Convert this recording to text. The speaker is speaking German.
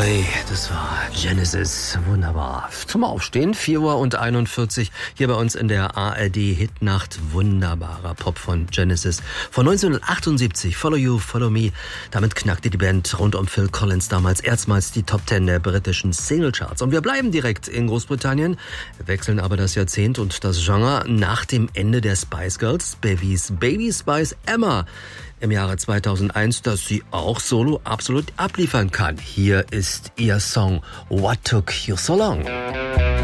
Ui, das war Genesis. Wunderbar. Zum Aufstehen, 4:41 Uhr hier bei uns in der ARD-Hitnacht. Wunderbarer Pop von Genesis von 1978. Follow You, Follow Me. Damit knackte die Band rund um Phil Collins damals erstmals die Top 10 der britischen Singlecharts. Und wir bleiben direkt in Großbritannien, wechseln aber das Jahrzehnt und das Genre nach dem Ende der Spice Girls, Bevys Baby Spice Emma im Jahre 2001, dass sie auch solo absolut abliefern kann. Hier ist ihr Song What Took You So Long.